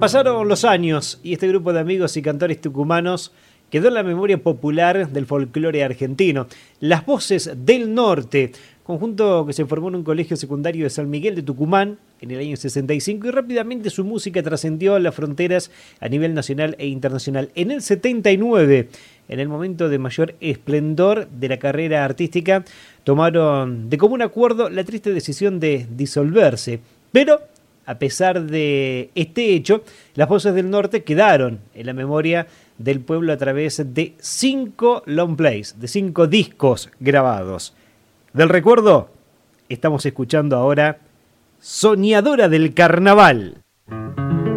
Pasaron los años y este grupo de amigos y cantores tucumanos quedó en la memoria popular del folclore argentino. Las Voces del Norte, conjunto que se formó en un colegio secundario de San Miguel de Tucumán en el año 65 y rápidamente su música trascendió las fronteras a nivel nacional e internacional. En el 79, en el momento de mayor esplendor de la carrera artística, tomaron de común acuerdo la triste decisión de disolverse. Pero, a pesar de este hecho, las Voces del Norte quedaron en la memoria del pueblo a través de 5 long plays, de 5 discos grabados. Del recuerdo, estamos escuchando ahora Soñadora del Carnaval.